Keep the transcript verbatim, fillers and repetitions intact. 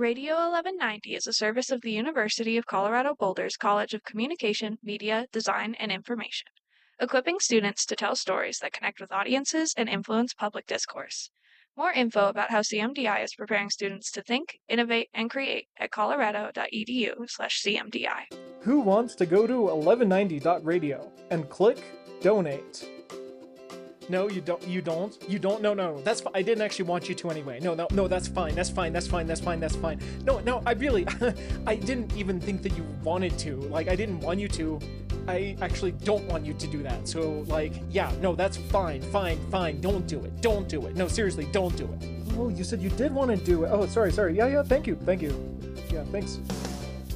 Radio eleven ninety is a service of the University of Colorado Boulder's College of Communication, Media, Design, and Information, equipping students to tell stories that connect with audiences and influence public discourse. More info about how C M D I is preparing students to think, innovate, and create at colorado.edu slash CMDI. Who wants to go to eleven ninety dot radio and click donate? No, you don't. You don't. You don't. No, no. That's. I didn't actually want you to anyway. No, no, no. That's fine. That's fine. That's fine. That's fine. That's fine. No, no. I really. I didn't even think that you wanted to. Like, I didn't want you to. I actually don't want you to do that. So, like, yeah. No, that's fine. Fine. Fine. Don't do it. Don't do it. No, seriously, don't do it. Oh, you said you did want to do it. Oh, sorry. Sorry. Yeah, yeah. Thank you. Thank you. Yeah. Thanks.